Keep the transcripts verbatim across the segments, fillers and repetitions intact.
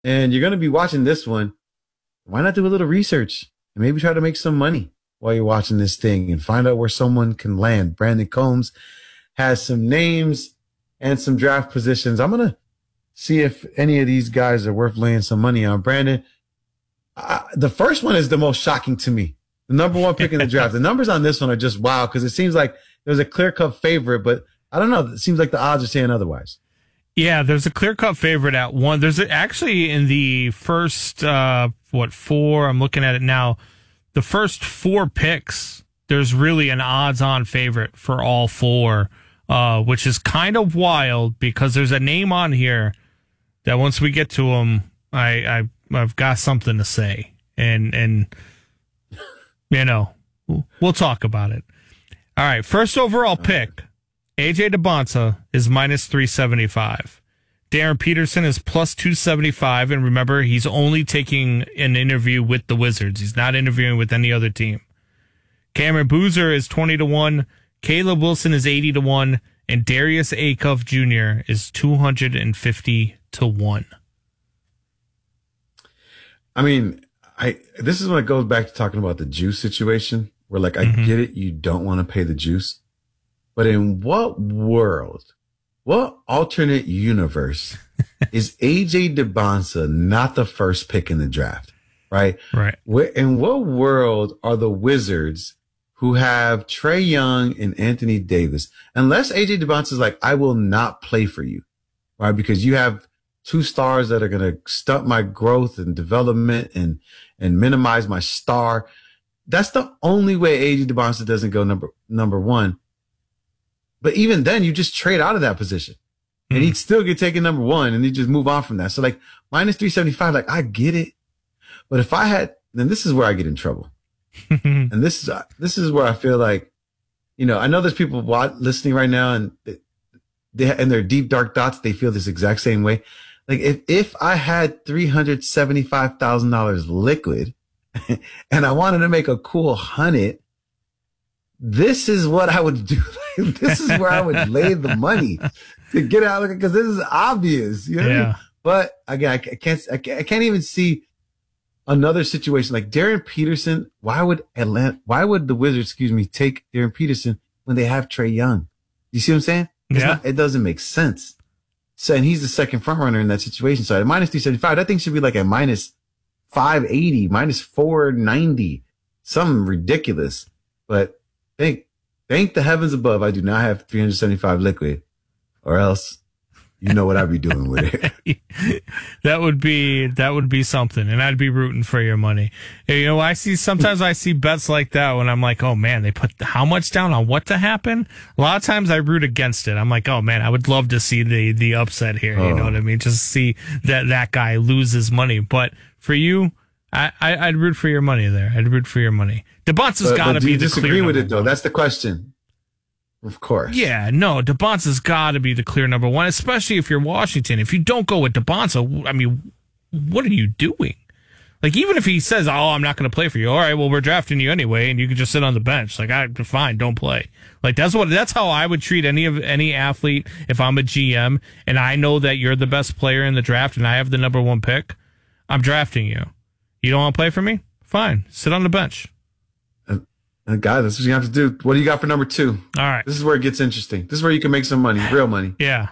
and you're going to be watching this one, why not do a little research and maybe try to make some money while you're watching this thing and find out where someone can land? Brandon Combs has some names and some draft positions. I'm going to see if any of these guys are worth laying some money on. Brandon, uh, the first one is the most shocking to me. The number one pick in the draft. The numbers on this one are just wild because it seems like there's a clear-cut favorite, but I don't know. It seems like the odds are saying otherwise. Yeah, there's a clear-cut favorite at one. There's a, actually in the first, uh, what, four, I'm looking at it now, the first four picks, there's really an odds-on favorite for all four, uh, which is kind of wild because there's a name on here that once we get to him, I, I, I've got something to say. And, and you know, we'll talk about it. All right, first overall pick. A J DeBonsa is minus three seventy-five. Darren Peterson is plus two seventy-five. And remember, he's only taking an interview with the Wizards. He's not interviewing with any other team. Cameron Boozer is twenty to one. Caleb Wilson is eighty to one. And Darius Acuff Junior is two hundred fifty to one. I mean, I this is when it goes back to talking about the juice situation, where like, I mm-hmm. get it, you don't want to pay the juice. But in what world, what alternate universe is A J DeBonsa not the first pick in the draft, right? Right. Where, in what world are the Wizards who have Trae Young and Anthony Davis, unless A J DeBonsa is like, I will not play for you, right? Because you have two stars that are going to stunt my growth and development and, and minimize my star. That's the only way A J DeBonsa doesn't go number, number one. But even then, you just trade out of that position and mm-hmm. he'd still get taken number one and he'd just move on from that. So like minus three seventy-five, like I get it. But if I had, then this is where I get in trouble. and this is, this is where I feel like, you know, I know there's people listening right now and they, they in their deep dark thoughts, they feel this exact same way. Like if, if I had three hundred seventy-five thousand dollars liquid and I wanted to make a cool hundred, this is what I would do. This is where I would lay the money to get out of it because this is obvious. You know what I mean? But again, I can't, I can't, I can't even see another situation like Darren Peterson. Why would Atlanta, why would the Wizards, excuse me, take Darren Peterson when they have Trae Young? You see what I'm saying? It's yeah. Not, it doesn't make sense. So, and he's the second front runner in that situation. So at minus three seventy-five, that thing should be like a minus five eighty, minus four ninety, something ridiculous. But thank, thank the heavens above, I do not have three hundred seventy-five liquid, or else you know what I'd be doing with it. that would be that would be something, and I'd be rooting for your money. You know, I see sometimes I see bets like that when I'm like, oh man, they put how much down on what to happen. A lot of times I root against it. I'm like, oh man, I would love to see the the upset here. Oh. You know what I mean? Just see that that guy lose his money. But for you, I, I I'd root for your money there. I'd root for your money. DeBonsa's got to be. Do you the disagree clear with it though? one. That's the question. Of course. Yeah, no, DeBonsa's got to be the clear number one, especially if you're Washington. If you don't go with DeBonsa, I mean, what are you doing? Like, even if he says, oh, I'm not going to play for you. All right, well, we're drafting you anyway, and you can just sit on the bench. Like, I fine, don't play. Like, that's what that's how I would treat any of any athlete if I'm a G M, and I know that you're the best player in the draft, and I have the number one pick. I'm drafting you. You don't want to play for me? Fine, sit on the bench. Uh, guys, that's what you have to do. What do you got for number two? All right. This is where it gets interesting. This is where you can make some money, real money. Yeah.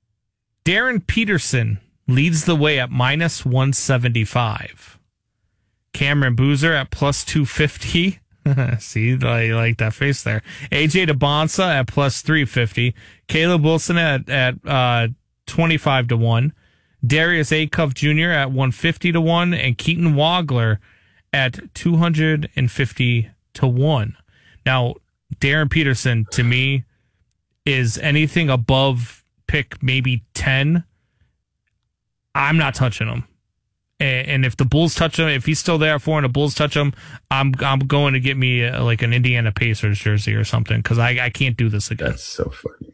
Darren Peterson leads the way at minus one seventy-five. Cameron Boozer at plus two fifty. See, I like that face there. A J DeBonsa at plus three fifty. Caleb Wilson at, at uh, twenty-five to one. Darius Acuff Junior at one fifty to one. And Keaton Wagler at two hundred fifty to one. Now, Darren Peterson, to me, is anything above pick maybe ten. I'm not touching him. And, and if the Bulls touch him, if he's still there for and the Bulls touch him, I'm I'm going to get me a, like an Indiana Pacers jersey or something because I, I can't do this again. That's so funny.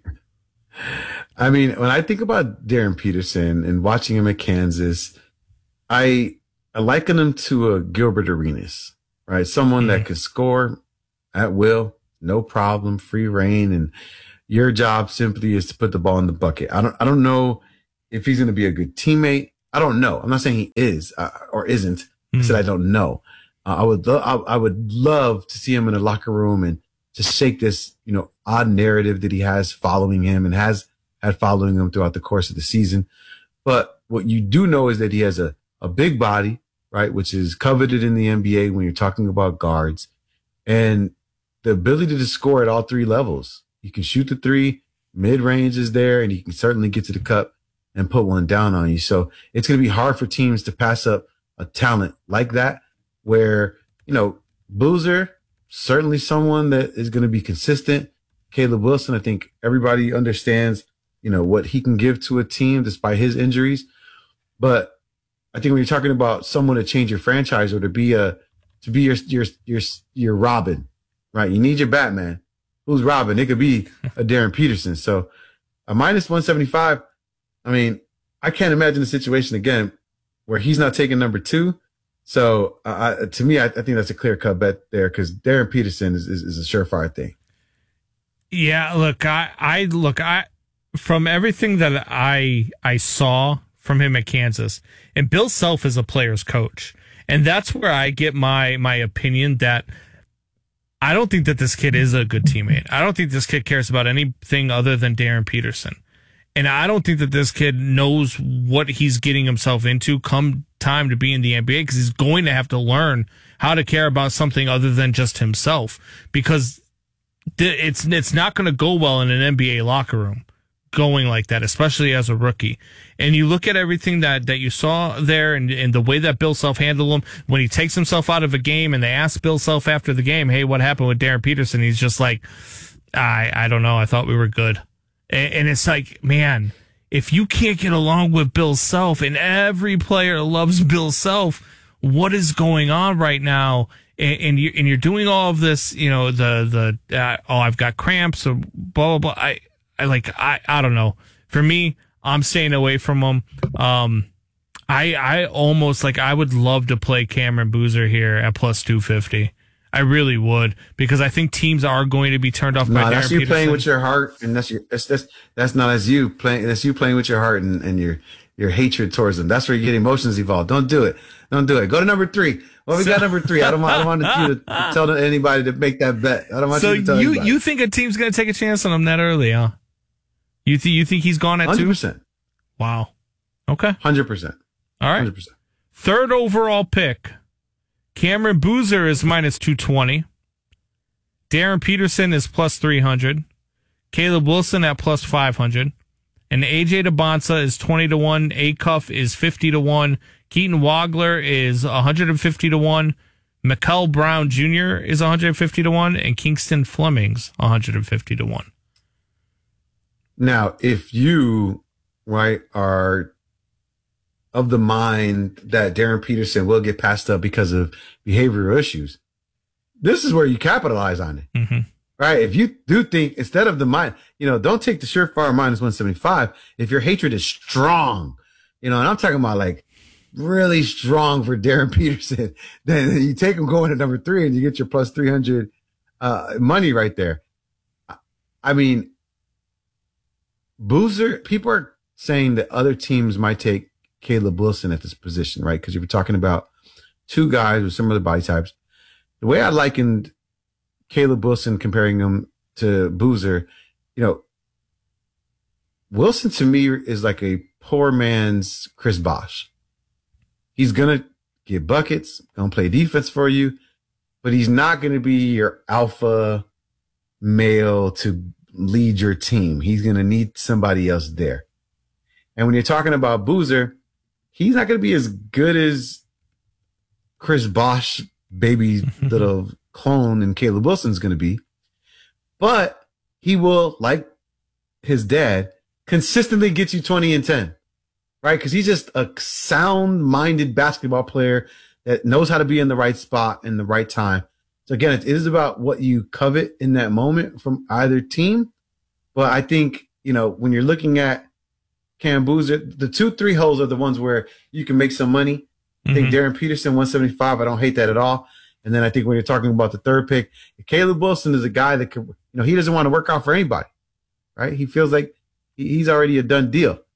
I mean, when I think about Darren Peterson and watching him at Kansas, I, I liken him to a Gilbert Arenas. Right, someone mm. that could score at will, no problem, free reign, and your job simply is to put the ball in the bucket. I don't, I don't know if he's going to be a good teammate. I don't know. I'm not saying he is uh, or isn't. Mm-hmm. I said I don't know. Uh, I would lo- I, I would love to see him in the locker room and just shake this, you know, odd narrative that he has following him and has had following him throughout the course of the season. But what you do know is that he has a, a big body, right, which is coveted in the N B A when you're talking about guards, and the ability to score at all three levels. You can shoot the three, mid-range is there, and you can certainly get to the cup and put one down on you. So it's going to be hard for teams to pass up a talent like that, where, you know, Boozer, certainly someone that is going to be consistent. Caleb Wilson, I think everybody understands, you know, what he can give to a team despite his injuries. But I think when you're talking about someone to change your franchise or to be a, to be your, your, your, your Robin, right? You need your Batman. Who's Robin? It could be a Darren Peterson. So a minus one seventy-five. I mean, I can't imagine a situation again where he's not taking number two. So uh, to me, I, I think that's a clear cut bet there because Darren Peterson is, is, is a surefire thing. Yeah, look, I, I look, I from everything that I I saw from him at Kansas, and Bill Self is a player's coach, and that's where I get my my opinion that I don't think that this kid is a good teammate. I don't think this kid cares about anything other than Darren Peterson. And I don't think that this kid knows what he's getting himself into come time to be in the N B A, because he's going to have to learn how to care about something other than just himself, because it's it's not going to go well in an N B A locker room going like that, especially as a rookie. And you look at everything that, that you saw there and, and the way that Bill Self handled him when he takes himself out of a game and they ask Bill Self after the game, hey, what happened with Darren Peterson? He's just like, I I don't know. I thought we were good. And, and it's like, man, if you can't get along with Bill Self, and every player loves Bill Self, what is going on right now? And, and, you, and you're doing all of this, you know, the, the uh, oh, I've got cramps or blah, blah, blah. I, I like, I, I don't know. For me, I'm staying away from him. Um, I, I almost like, I would love to play Cameron Boozer here at plus two fifty. I really would, because I think teams are going to be turned off no, by Darren that's you Peterson. Playing with your heart, and that's your, that's, that's, that's not as you playing, that's you playing with your heart and, and your, your hatred towards them. That's where you get emotions involved. Don't do it. Don't do it. Go to number three. Well, we so, got number three. I don't want, I don't want you to tell anybody to make that bet. I don't want so you to tell you, anybody. you think a team's going to take a chance on him that early, huh? You think you think he's gone at one hundred two? percent. Wow. Okay. one hundred percent. All right. one hundred percent. Third overall pick. Cameron Boozer is minus two twenty. Darren Peterson is plus three hundred. Caleb Wilson at plus five hundred. And A J DeBonsa is twenty to one. Acuff is fifty to one. Keaton Wagler is one hundred fifty to one. Mikel Brown Junior is one hundred fifty to one. And Kingston Fleming's one hundred fifty to one. Now, if you, right, are of the mind that Darren Peterson will get passed up because of behavioral issues, this is where you capitalize on it, mm-hmm. right? If you do think, instead of the mind, you know, don't take the surefire minus one seventy-five. If your hatred is strong, you know, and I'm talking about like really strong for Darren Peterson, then you take him going to number three and you get your plus three hundred uh, money right there. I mean, Boozer, people are saying that other teams might take Caleb Wilson at this position, right? Because you're talking about two guys with similar body types. The way I likened Caleb Wilson, comparing him to Boozer, you know, Wilson to me is like a poor man's Chris Bosh. He's going to get buckets, going to play defense for you, but he's not going to be your alpha male to lead your team. He's going to need somebody else there. And when you're talking about Boozer, he's not going to be as good as Chris Bosh, baby little clone, and Caleb Wilson's going to be. But he will, like his dad, consistently get you twenty and ten, right? Because he's just a sound-minded basketball player that knows how to be in the right spot in the right time. So again, it is about what you covet in that moment from either team. But I think, you know, when you're looking at Cam Boozer, the two, three holes are the ones where you can make some money. Mm-hmm. I think Darren Peterson, one seventy-five, I don't hate that at all. And then I think when you're talking about the third pick, Caleb Wilson is a guy that could, you know, he doesn't want to work out for anybody, right? He feels like he's already a done deal.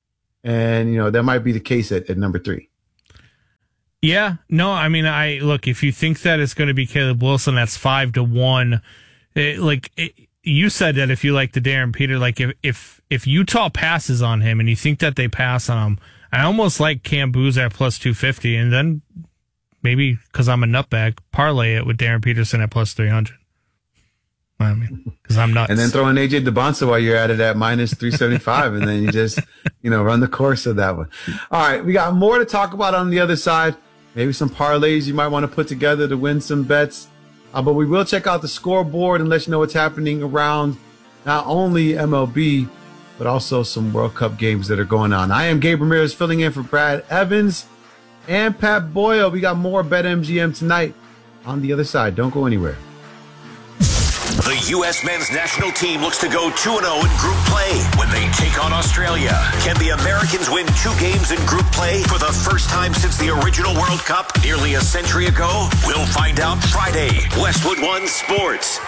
And, you know, that might be the case at, at number three. Yeah, no, I mean, I look, if you think that it's going to be Caleb Wilson, that's five to one. It, like it, you said that if you like the Darren Peter, like if, if, if Utah passes on him and you think that they pass on him, I almost like Cam Booz at plus two fifty. And then maybe because I'm a nutbag, parlay it with Darren Peterson at plus three hundred. I mean, because I'm nuts. And then throw in A J Debonsa while you're at it at minus three seventy-five. And then you just, you know, run the course of that one. All right. We got more to talk about on the other side. Maybe some parlays you might want to put together to win some bets. Uh, but we will check out the scoreboard and let you know what's happening around not only M L B, but also some World Cup games that are going on. I am Gabe Ramirez filling in for Brad Evans and Pat Boyle. We got more BetMGM tonight on the other side. Don't go anywhere. The U S men's national team looks to go two and oh in group play when they take on Australia. Can the Americans win two games in group play for the first time since the original World Cup nearly a century ago? We'll find out Friday. Westwood One Sports.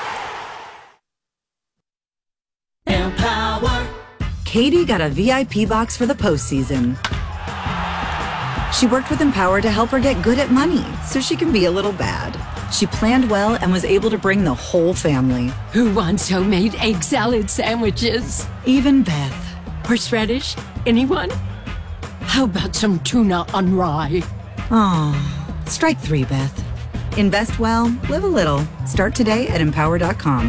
Empower. Katie got a V I P box for the postseason. She worked with Empower to help her get good at money so she can be a little bad. She planned well and was able to bring the whole family. Who wants homemade egg salad sandwiches? Even Beth. Horseradish? Anyone? How about some tuna on rye? Oh, strike three, Beth. Invest well, live a little. Start today at empower dot com.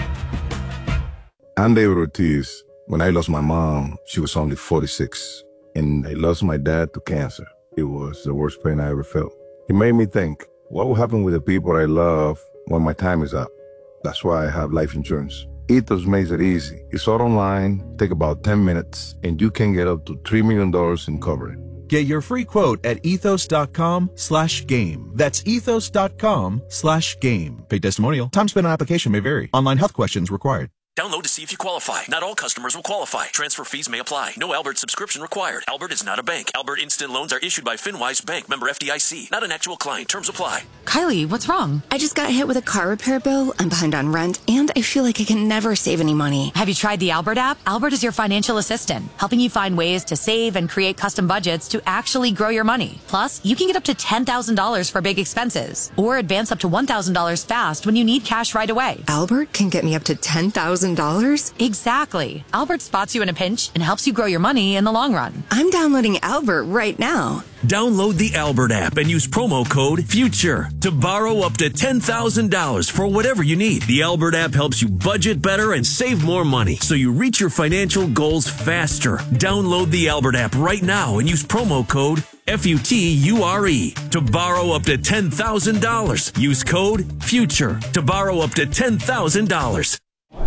I'm David Ortiz. When I lost my mom, she was only forty-six. And I lost my dad to cancer. It was the worst pain I ever felt. It made me think, what will happen with the people I love when my time is up? That's why I have life insurance. Ethos makes it easy. It's all online, take about ten minutes, and you can get up to three million dollars in coverage. Get your free quote at ethos.com slash game. That's ethos.com slash game. Paid testimonial. Time spent on application may vary. Online health questions required. Download to see if you qualify. Not all customers will qualify. Transfer fees may apply. No Albert subscription required. Albert is not a bank. Albert Instant Loans are issued by FinWise Bank, member F D I C. Not an actual client. Terms apply. Kylie, what's wrong? I just got hit with a car repair bill. I'm behind on rent, and I feel like I can never save any money. Have you tried the Albert app? Albert is your financial assistant, helping you find ways to save and create custom budgets to actually grow your money. Plus, you can get up to ten thousand dollars for big expenses, or advance up to one thousand dollars fast when you need cash right away. Albert can get me up to ten thousand dollars? Exactly. Albert spots you in a pinch and helps you grow your money in the long run. I'm downloading Albert right now. Download the Albert app and use promo code FUTURE to borrow up to ten thousand dollars for whatever you need. The Albert app helps you budget better and save more money so you reach your financial goals faster. Download the Albert app right now and use promo code F U T U R E to borrow up to ten thousand dollars. Use code FUTURE to borrow up to ten thousand dollars.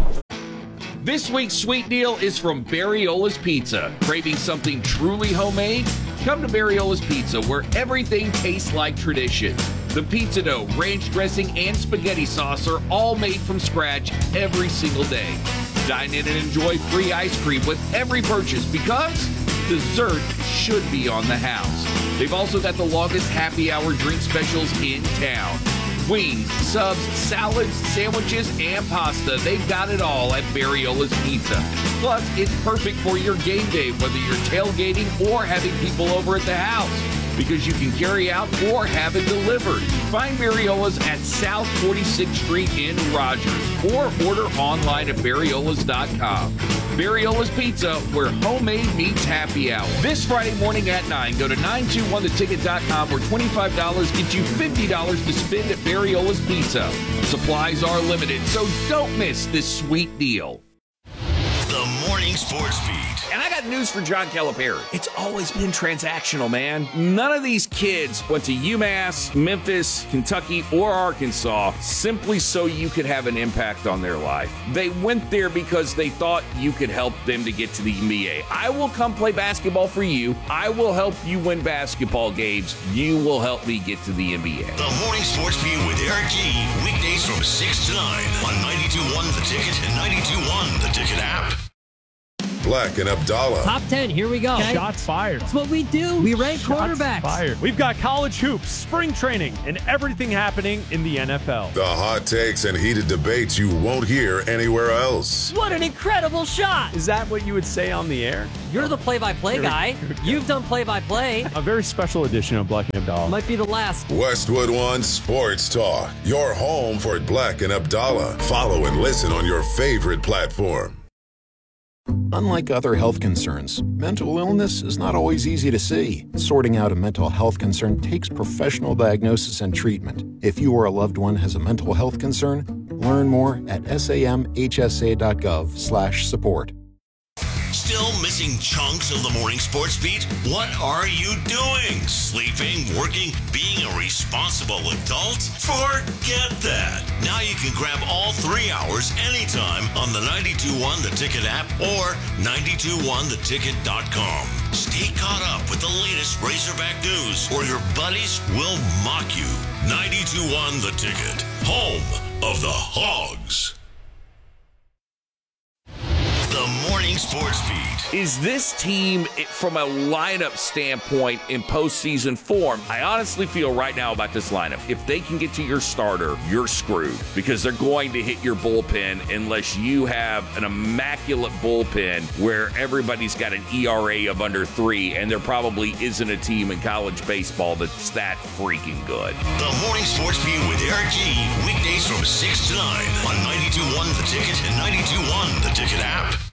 This week's sweet deal is from Barriola's Pizza. Craving something truly homemade? Come to Barriola's Pizza, where everything tastes like tradition. The pizza dough, ranch dressing, and spaghetti sauce are all made from scratch every single day. Dine in and enjoy free ice cream with every purchase because dessert should be on the house. They've also got the longest happy hour drink specials in town. Wings, subs, salads, sandwiches, and pasta. They've got it all at Barriola's Pizza. Plus, it's perfect for your game day, whether you're tailgating or having people over at the house, because you can carry out or have it delivered. Find Barriola's at South forty-sixth Street in Rogers, or order online at barriolas dot com. Barriola's Pizza, where homemade meets happy hour. This Friday morning at nine, go to nine two one the ticket dot com, where twenty-five dollars gets you fifty dollars to spend at Barriola's Pizza. Supplies are limited, so don't miss this sweet deal. The Morning Sports Beat. And I got news for John Calipari. It's always been transactional, man. None of these kids went to UMass, Memphis, Kentucky, or Arkansas simply so you could have an impact on their life. They went there because they thought you could help them to get to the N B A. I will come play basketball for you. I will help you win basketball games. You will help me get to the N B A. The Morning Sports Beat with Eric G. Weekdays from six to nine on ninety-two point one The Ticket and ninety-two point one The Ticket app. Black and Abdallah. Top ten, here we go. Okay. Shots fired. That's what we do. We rank Shots quarterbacks. Fired. We've got college hoops, spring training, and everything happening in the N F L. The hot takes and heated debates you won't hear anywhere else. What an incredible shot. Is that what you would say on the air? You're the play-by-play guy. You've done play-by-play. A very special edition of Black and Abdallah. Might be the last. Westwood One Sports Talk. Your home for Black and Abdallah. Follow and listen on your favorite platform. Unlike other health concerns, mental illness is not always easy to see. Sorting out a mental health concern takes professional diagnosis and treatment. If you or a loved one has a mental health concern, learn more at samhsa.gov slash support. Still missing chunks of the morning sports beat? What are you doing? Sleeping, working, being a responsible adult? Forget that. Now you can grab all three hours anytime on the ninety-two point one The Ticket app or ninety-two one the ticket dot com. Stay caught up with the latest Razorback news or your buddies will mock you. ninety-two point one The Ticket, home of the Hogs. The Morning Sports Beat. Is this team, from a lineup standpoint, in postseason form? I honestly feel right now about this lineup, if they can get to your starter, you're screwed because they're going to hit your bullpen unless you have an immaculate bullpen where everybody's got an E R A of under three, and there probably isn't a team in college baseball that's that freaking good. The Morning Sports Beat with Eric G. Weekdays from six to nine on ninety-two point one The Ticket and ninety-two point one The Ticket app.